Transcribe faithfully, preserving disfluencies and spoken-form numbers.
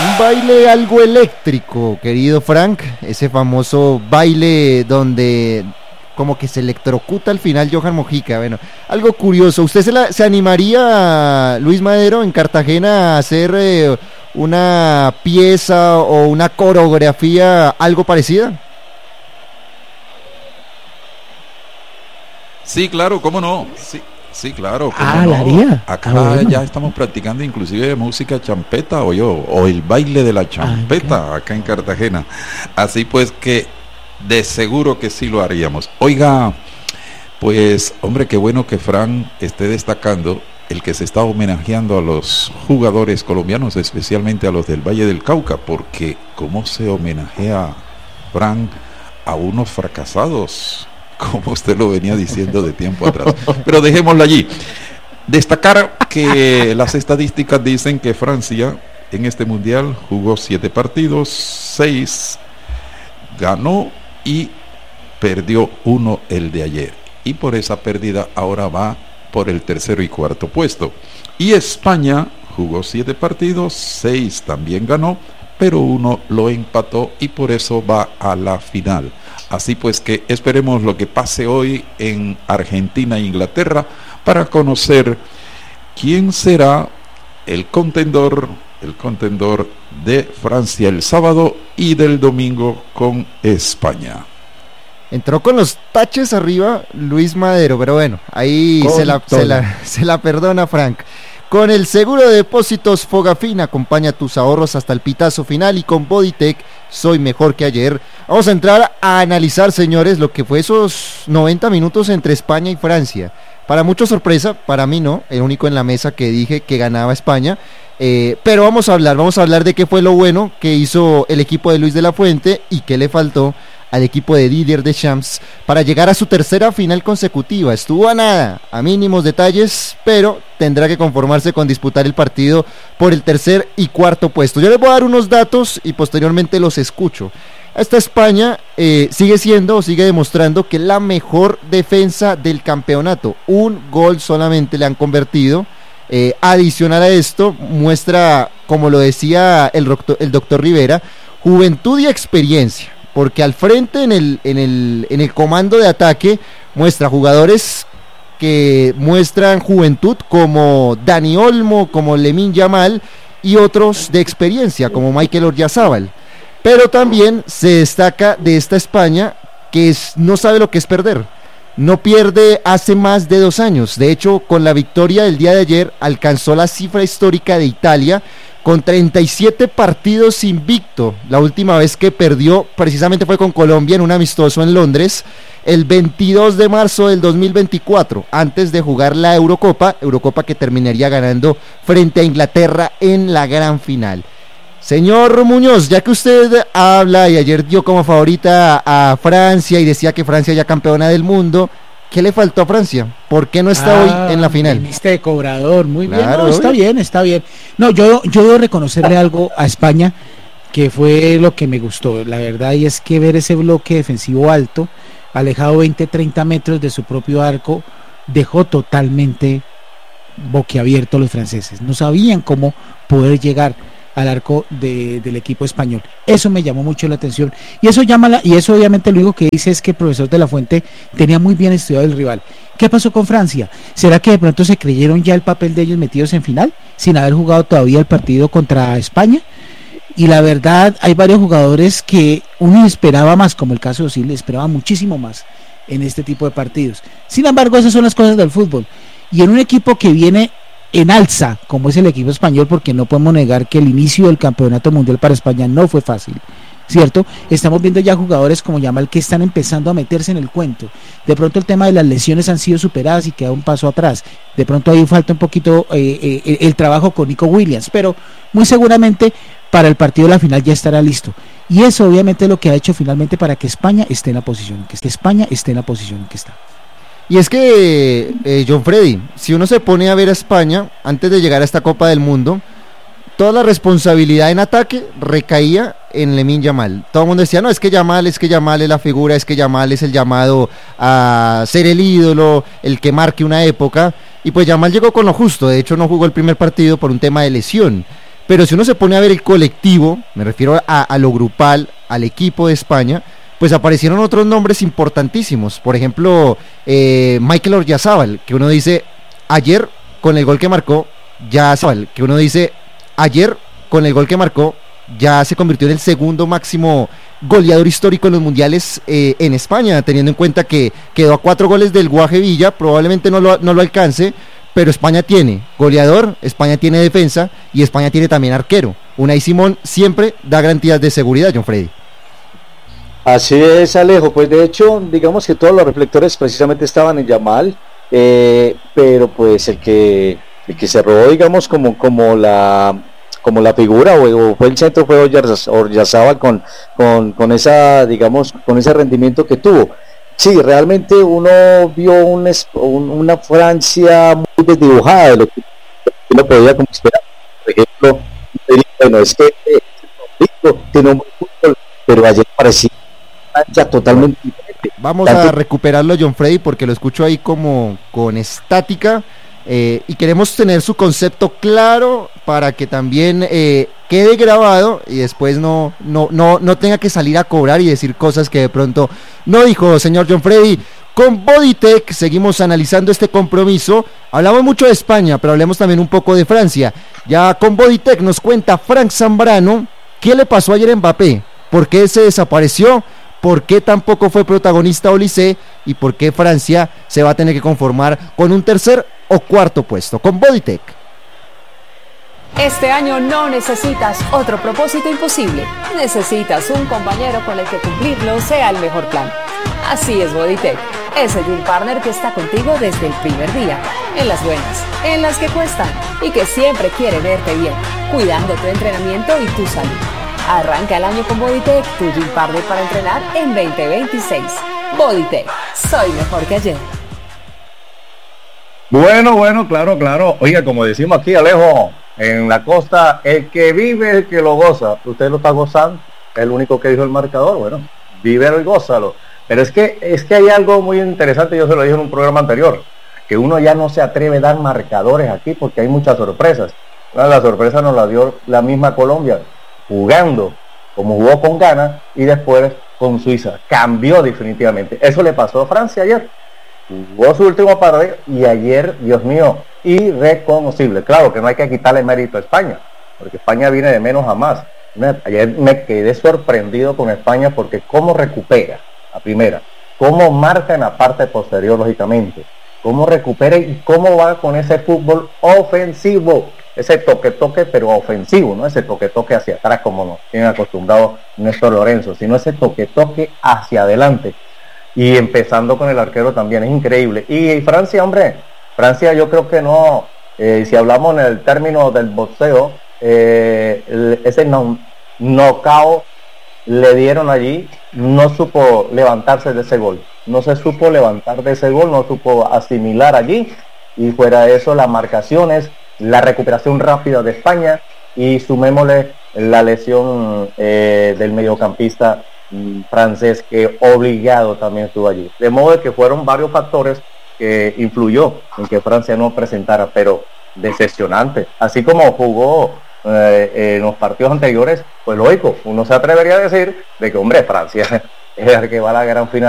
Un baile algo eléctrico, querido Frank, ese famoso baile donde como que se electrocuta al final Johan Mojica. Bueno, algo curioso. ¿Usted se, la, se animaría, Luis Madero, en Cartagena a hacer eh, una pieza o una coreografía algo parecida? Sí, claro, ¿cómo no? Sí. Sí, claro. Ah, no. la haría. Acá ah, bueno. ya estamos practicando inclusive música champeta o yo, o el baile de la champeta, ah, acá en Cartagena. Así pues que de seguro que sí lo haríamos. Oiga, pues hombre, qué bueno que Fran esté destacando el que se está homenajeando a los jugadores colombianos, especialmente a los del Valle del Cauca, porque cómo se homenajea Fran a unos fracasados, como usted lo venía diciendo de tiempo atrás. Pero dejémoslo allí. Destacar que las estadísticas dicen que Francia en este mundial jugó siete partidos, seis ganó y perdió uno el de ayer. Y por esa pérdida ahora va por el tercero y cuarto puesto. Y España jugó siete partidos, seis también ganó, pero uno lo empató y por eso va a la final. Así pues que esperemos lo que pase hoy en Argentina e Inglaterra para conocer quién será el contendor, el contendor de Francia el sábado y del domingo con España. Entró con los taches arriba Luis Madero, pero bueno, ahí se la, se, la, se la perdona Frank. Con el seguro de depósitos Fogafín, acompaña tus ahorros hasta el pitazo final, y con Bodytech, soy mejor que ayer. Vamos a entrar a analizar, señores, lo que fue esos noventa minutos entre España y Francia. Para mucha sorpresa, para mí no, el único en la mesa que dije que ganaba España. Eh, pero vamos a hablar, vamos a hablar de qué fue lo bueno que hizo el equipo de Luis de la Fuente y qué le faltó al equipo de Didier Deschamps para llegar a su tercera final consecutiva. Estuvo a nada, a mínimos detalles, pero tendrá que conformarse con disputar el partido por el tercer y cuarto puesto. Yo les voy a dar unos datos y posteriormente los escucho. Esta España eh, sigue siendo o sigue demostrando que es la mejor defensa del campeonato. Un gol solamente le han convertido. Eh, adicional a esto, muestra, como lo decía el, el doctor Rivera, juventud y experiencia. Porque al frente en el, en el, en el comando de ataque muestra jugadores que muestran juventud como Dani Olmo, como Lamine Yamal y otros de experiencia como Mikel Oyarzabal. Pero también se destaca de esta España que es, no sabe lo que es perder. No pierde hace más de dos años. De hecho, con la victoria del día de ayer alcanzó la cifra histórica de Italia con treinta y siete partidos invicto. La última vez que perdió precisamente fue con Colombia en un amistoso en Londres el veintidós de marzo del dos mil veinticuatro, antes de jugar la Eurocopa, Eurocopa que terminaría ganando frente a Inglaterra en la gran final. Señor Muñoz, ya que usted habla y ayer dio como favorita a Francia y decía que Francia ya campeona del mundo, ¿qué le faltó a Francia? ¿Por qué no está ah, hoy en la final? Este cobrador, muy claro, bien, no, está bien, está bien. No, yo, yo debo reconocerle algo a España que fue lo que me gustó, la verdad, y es que ver ese bloque defensivo alto, alejado veinte, treinta metros de su propio arco, dejó totalmente boquiabierto a los franceses. No sabían cómo poder llegar al arco de, del equipo español. Eso me llamó mucho la atención y eso llama la, y eso obviamente lo único que dice es que el profesor de la Fuente tenía muy bien estudiado el rival. ¿Qué pasó con Francia? ¿Será que de pronto se creyeron ya el papel de ellos metidos en final sin haber jugado todavía el partido contra España? Y la verdad hay varios jugadores que uno esperaba más, como el caso de Osil, esperaba muchísimo más en este tipo de partidos. Sin embargo, esas son las cosas del fútbol y en un equipo que viene en alza, como es el equipo español, porque no podemos negar que el inicio del campeonato mundial para España no fue fácil, ¿cierto? Estamos viendo ya jugadores como Yamal que están empezando a meterse en el cuento. De pronto el tema de las lesiones han sido superadas y queda un paso atrás. De pronto ahí falta un poquito eh, eh, el trabajo con Nico Williams, pero muy seguramente para el partido de la final ya estará listo. Y eso obviamente es lo que ha hecho finalmente para que España esté en la posición en que está. España esté en la posición en que está. Y es que, eh, John Freddy, si uno se pone a ver a España, antes de llegar a esta Copa del Mundo, toda la responsabilidad en ataque recaía en Lamine Yamal. Todo el mundo decía, no, es que Yamal, es que Yamal es la figura, es que Yamal es el llamado a ser el ídolo, el que marque una época, y pues Yamal llegó con lo justo. De hecho no jugó el primer partido por un tema de lesión, pero si uno se pone a ver el colectivo, me refiero a, a lo grupal, al equipo de España, pues aparecieron otros nombres importantísimos. Por ejemplo, eh, Mikel Oyarzabal, que uno dice, ayer con el gol que marcó, ya que uno dice, ayer con el gol que marcó, ya se convirtió en el segundo máximo goleador histórico en los mundiales eh, en España, teniendo en cuenta que quedó a cuatro goles del Guaje Villa, probablemente no lo, no lo alcance, pero España tiene goleador, España tiene defensa y España tiene también arquero. Unai Simón siempre da garantías de seguridad, John Freddy. Así es, Alejo, pues de hecho, digamos que todos los reflectores precisamente estaban en Yamal, eh, pero pues el que el que se robó, digamos, como como la como la figura o, o fue el centro fue Oyarzabal con, con con esa, digamos, con ese rendimiento que tuvo. Sí, realmente uno vio un, un, una Francia muy desdibujada de lo que uno podía como esperar. Por ejemplo, bueno, es que eh, tiene un buen fútbol, pero ayer parecía ya totalmente diferente. Vamos Tanto... a recuperarlo, John Freddy, porque lo escucho ahí como con estática, eh, y queremos tener su concepto claro para que también eh, quede grabado y después no, no, no, no tenga que salir a cobrar y decir cosas que de pronto no dijo, señor John Freddy. Con Bodytech seguimos analizando este compromiso. Hablamos mucho de España, pero hablemos también un poco de Francia. Ya con Bodytech nos cuenta Frank Zambrano qué le pasó ayer a Mbappé, por qué se desapareció, por qué tampoco fue protagonista Olise y por qué Francia se va a tener que conformar con un tercer o cuarto puesto. Con Bodytech. Este año no necesitas otro propósito imposible, necesitas un compañero con el que cumplirlo sea el mejor plan. Así es Bodytech, ese Gym Partner que está contigo desde el primer día, en las buenas, en las que cuestan y que siempre quiere verte bien, cuidando tu entrenamiento y tu salud. Arranca el año con Bodytech, tu Gym Partner para entrenar en veinte veintiséis. Bodytech, soy mejor que ayer. Bueno, bueno, claro, claro. Oiga, como decimos aquí, Alejo, en la costa, el que vive es el que lo goza. Usted lo está gozando, es el único que dijo el marcador. Bueno, vívelo y gózalo. Pero es que, es que hay algo muy interesante, yo se lo dije en un programa anterior, que uno ya no se atreve a dar marcadores aquí porque hay muchas sorpresas. Una de las sorpresas nos la dio la misma Colombia, jugando como jugó con Ghana y después con Suiza. Cambió definitivamente. Eso le pasó a Francia ayer. Jugó su último partido y ayer, Dios mío, irreconocible. Claro que no hay que quitarle mérito a España, porque España viene de menos a más. Ayer me quedé sorprendido con España porque cómo recupera a primera, cómo marca en la parte posterior, lógicamente, cómo recupera y cómo va con ese fútbol ofensivo, ese toque-toque pero ofensivo, no ese toque-toque hacia atrás como nos tienen acostumbrado Néstor Lorenzo, sino ese toque-toque hacia adelante. Y empezando con el arquero también, es increíble. Y Francia, hombre, Francia yo creo que no, eh, si hablamos en el término del boxeo, eh, el, ese no, knockout le dieron allí, no supo levantarse de ese gol, no se supo levantar de ese gol, no supo asimilar allí, y fuera de eso las marcaciones, la recuperación rápida de España, y sumémosle la lesión eh, del mediocampista francés que obligado también estuvo allí, de modo que fueron varios factores que influyó en que Francia no presentara, pero decepcionante, así como jugó eh, en los partidos anteriores, pues lógico, uno se atrevería a decir de que hombre, Francia es el que va a la gran final.